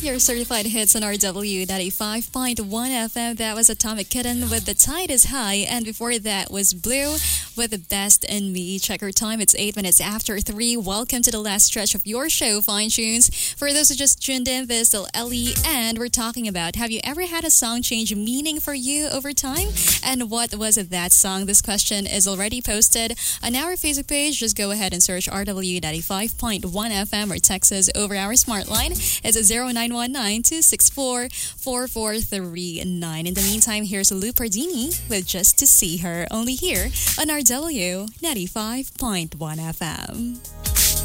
your certified hits on RW 95.1 FM. That was Atomic Kitten with The Tide is High. And before that was Blue with The Best in Me. Check our time. It's 8 minutes after 3. Welcome to the last stretch of your show, Fine Tunes. For those who just tuned in, this is Ellie, and we're talking about, have you ever had a song change meaning for you over time? And what was that song? This question is already posted on our Facebook page. Just go ahead and search RW 95.1 FM or text us over our smart line. It's 0919-264-4439. In the meantime, here's Lou Pardini with Just to See Her, only here on RW 95.1 FM.